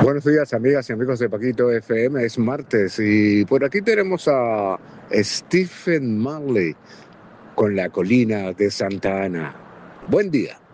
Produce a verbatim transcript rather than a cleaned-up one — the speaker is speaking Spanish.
Buenos días, amigas y amigos de Paquito F M. Es martes y por aquí tenemos a Stephen Marley con La Colina de Santa Ana. Buen día.